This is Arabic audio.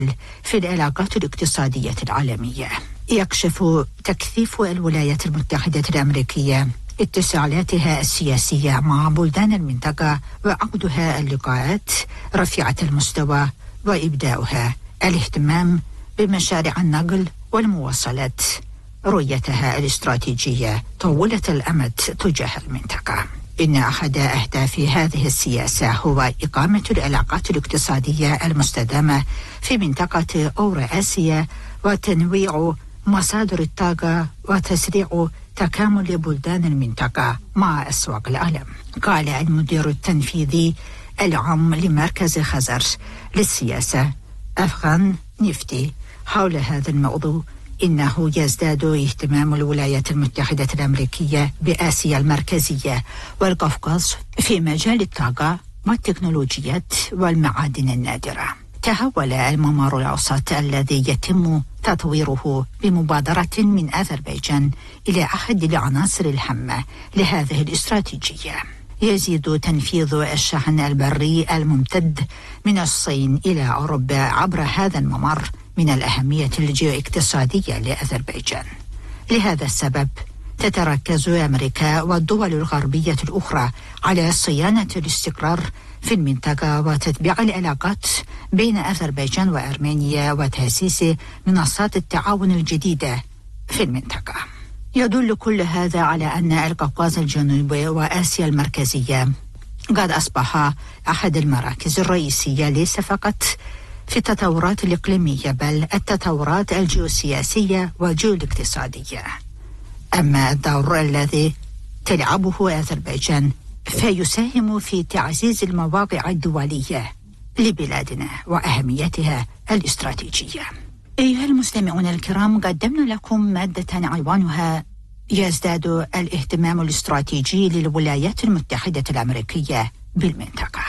في العلاقات الاقتصادية العالمية. يكشف تكثيف الولايات المتحدة الأمريكية اتصالاتها السياسية مع بلدان المنطقة وعقدها اللقاءات رفيعة المستوى وإبداؤها الاهتمام بمشاريع النقل والمواصلات، رؤيتها الاستراتيجية طويلة الأمد تجاه المنطقة. إن أحد أهداف هذه السياسة هو إقامة العلاقات الاقتصادية المستدامة في منطقة أوراسيا وتنويع مصادر الطاقة وتسريع تكامل بلدان المنطقة مع أسواق العالم. قال المدير التنفيذي العام لمركز خزر للسياسة أفغان نفتي حول هذا الموضوع إنه يزداد اهتمام الولايات المتحدة الأمريكية بآسيا المركزية والقفقاز في مجال الطاقة والتكنولوجيات والمعادن النادرة. تحول الممر الأوسط الذي يتم تطويره بمبادرة من أذربيجان إلى أحد العناصر الهامة لهذه الاستراتيجية. يزيد تنفيذ الشحن البري الممتد من الصين إلى أوروبا عبر هذا الممر من الأهمية الجيوإقتصادية لأذربيجان. لهذا السبب تتركز أمريكا والدول الغربية الأخرى على صيانة الاستقرار في المنطقة وتتبيع العلاقات بين أذربيجان وأرمينيا وتأسيس منصات التعاون الجديدة في المنطقة. يدل كل هذا على أن القوقاز الجنوبي وآسيا المركزية قد أصبح أحد المراكز الرئيسية ليس فقط في التطورات الإقليمية بل التطورات الجيوسياسية والجيوالاقتصادية. أما الدور الذي تلعبه أذربيجان فيساهم في تعزيز المواقع الدولية لبلادنا وأهميتها الاستراتيجية. أيها المستمعون الكرام، قدمنا لكم مادة عنوانها يزداد الاهتمام الاستراتيجي للولايات المتحدة الأمريكية بالمنطقة.